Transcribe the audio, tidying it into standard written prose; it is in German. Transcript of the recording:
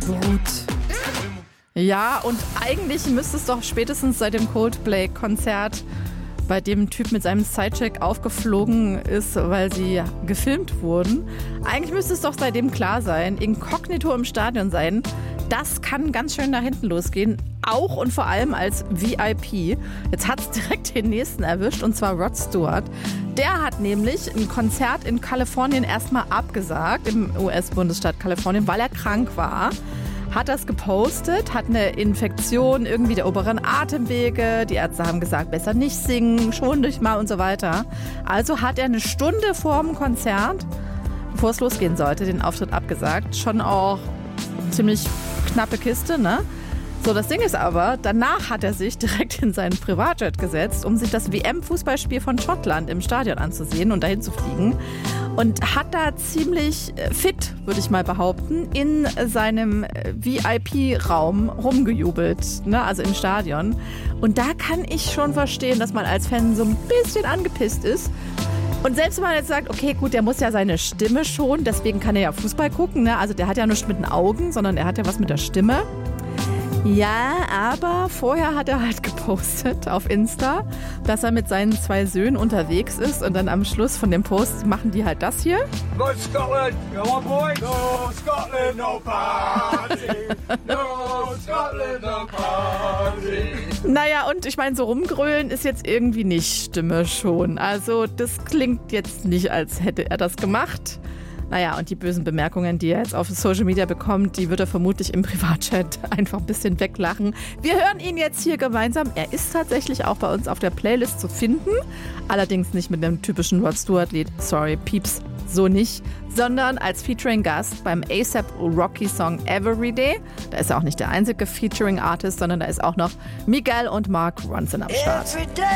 Gut. Ja, und eigentlich müsste es doch spätestens seit dem Coldplay-Konzert, bei dem ein Typ mit seinem Sidecheck aufgeflogen ist, weil sie gefilmt wurden. Eigentlich müsste es doch seitdem klar sein, inkognito im Stadion sein. Das kann ganz schön nach hinten losgehen, auch und vor allem als VIP. Jetzt hat es direkt den nächsten erwischt, und zwar Rod Stewart. Der hat nämlich ein Konzert in Kalifornien erstmal abgesagt, im US-Bundesstaat Kalifornien, weil er krank war. Hat das gepostet, hat eine Infektion irgendwie der oberen Atemwege. Die Ärzte haben gesagt, besser nicht singen, schon dich mal und so weiter. Also hat er eine Stunde vor dem Konzert, bevor es losgehen sollte, den Auftritt abgesagt. Schon auch ziemlich knappe Kiste, ne? So, das Ding ist aber, danach hat er sich direkt in seinen Privatjet gesetzt, um sich das WM-Fußballspiel von Schottland im Stadion anzusehen und dahin zu fliegen. Und hat da ziemlich fit, würde ich mal behaupten, in seinem VIP-Raum rumgejubelt, ne? Also im Stadion. Und da kann ich schon verstehen, dass man als Fan so ein bisschen angepisst ist. Und selbst wenn man jetzt sagt, okay, gut, der muss ja seine Stimme schonen, deswegen kann er ja Fußball gucken, ne? Also der hat ja nichts mit den Augen, sondern er hat ja was mit der Stimme. Ja, aber vorher hat er halt gepostet auf Insta, dass er mit seinen 2 Söhnen unterwegs ist, und dann am Schluss von dem Post machen die halt das hier. Go Scotland, go on boys! No Scotland, no party! No Scotland, no party! Naja, und ich meine, so rumgrölen ist jetzt irgendwie nicht Stimme schon. Also das klingt jetzt nicht, als hätte er das gemacht. Naja, und die bösen Bemerkungen, die er jetzt auf Social Media bekommt, die wird er vermutlich im Privatchat einfach ein bisschen weglachen. Wir hören ihn jetzt hier gemeinsam. Er ist tatsächlich auch bei uns auf der Playlist zu finden. Allerdings nicht mit dem typischen Rod Stewart-Lied Sorry Peeps, so nicht, sondern als Featuring-Gast beim A$AP Rocky-Song Everyday. Da ist er auch nicht der einzige Featuring-Artist, sondern da ist auch noch Miguel und Mark Ronson am Start.